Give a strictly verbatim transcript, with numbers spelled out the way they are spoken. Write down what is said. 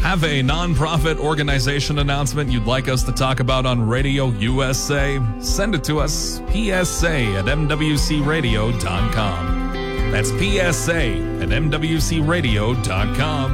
Have a nonprofit organization announcement you'd like us to talk about on Radio U S A? Send it to us, P S A at M W C radio dot com. That's P S A at M W C radio dot com.